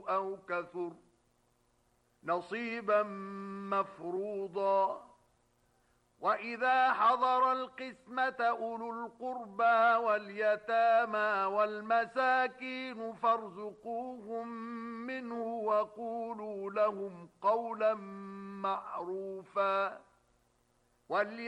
أو كثر نصيبا مفروضا. وإذا حضر القسمة أولو القربى واليتامى والمساكين فارزقوهم منه وقولوا لهم قولا معروفا.